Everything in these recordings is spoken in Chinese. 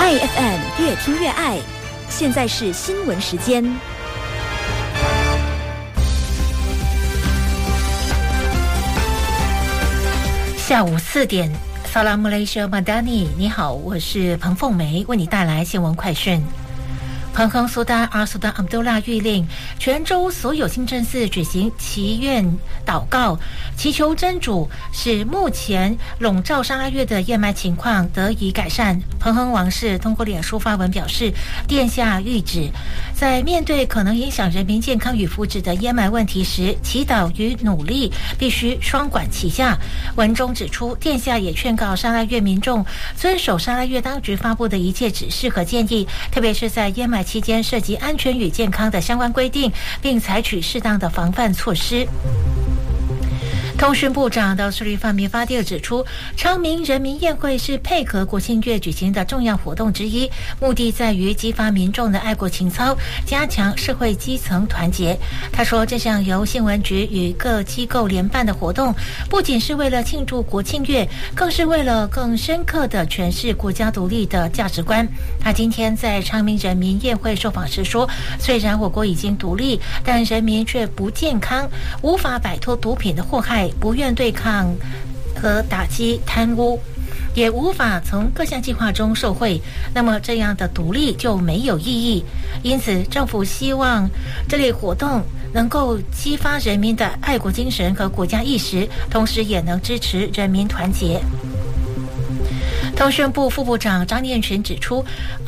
爱 FM 越听越爱，现在是新闻时间。 下午4点，萨拉姆雷舍马达尼，你好，我是彭凤梅，为你带来新闻快讯。彭亨苏丹阿苏丹阿卜杜拉谕令全州所有清真寺举行祈愿祷告，祈求真主使目前笼罩沙拉越的燕麦情况得以改善。彭亨王室通过脸书发文表示，殿下谕旨，在面对可能影响人民健康与福祉的燕麦问题时，祈祷与努力必须双管齐下。文中指出，殿下也劝告沙拉越民众遵守沙拉越当局发布的一切指示和建议，特别是在燕麦期间涉及安全与健康的相关规定，并采取适当的防范措施。通讯部长道斯利范米法蒂尔指出，昌明人民宴会是配合国庆月举行的重要活动之一，目的在于激发民众的爱国情操，加强社会基层团结。他说，这项由新闻局与各机构联办的活动，不仅是为了庆祝国庆月，更是为了更深刻地诠释国家独立的价值观。他今天在昌明人民宴会受访时说，虽然我国已经独立，但人民却不健康，无法摆脱毒品的祸害，不愿对抗和打击贪污，也无法从各项计划中受惠，那么这样的独立就没有意义。因此政府希望这类活动能够激发人民的爱国精神和国家意识，同时也能支持人民团结。通讯部副部长张念群指出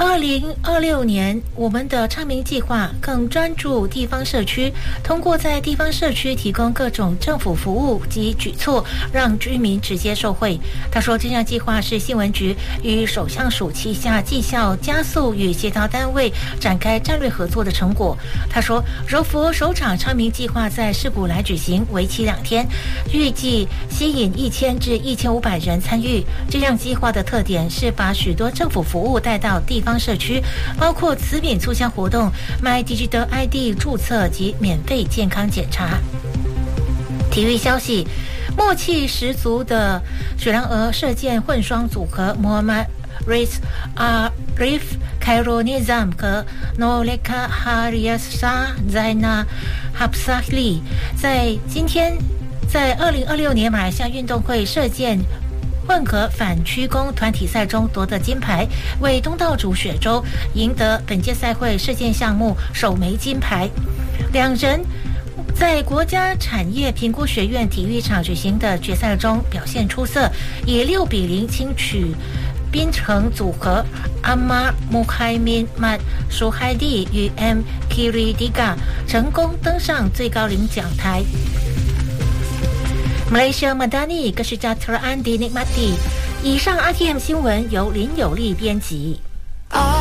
，2026年我们的昌明计划更专注地方社区，通过在地方社区提供各种政府服务及举措，让居民直接受惠。他说，这项计划是新闻局与首相署旗下绩效加速与协调单位展开战略合作的成果。他说，柔佛首场昌明计划在世古来举行，为期2天，预计吸引1000至1500人参与。这项计划的特点是把许多政府服务带到地方社区，包括慈悯促销活动、My Digital ID 注册及免费健康检查。体育消息，默契十足的雪狼鹅射箭混双组合 Muhammad Arif Khairunizam 和 Noleka Haryasa Zaina Hapsahli 在今天在2026年马来西亚运动会射箭混合反曲弓团体赛中夺得金牌，为东道主雪州赢得本届赛会射箭项目首枚金牌。两人在国家产业评估学院体育场举行的决赛中表现出色，以6-0轻取槟城组合 Ammar Muhaimin Suhaidi 与 M Kiridiga 成功登上最高领奖台。马来西亚马达尼，格什加特安迪尼马蒂。以上 RTM 新闻由林有利编辑。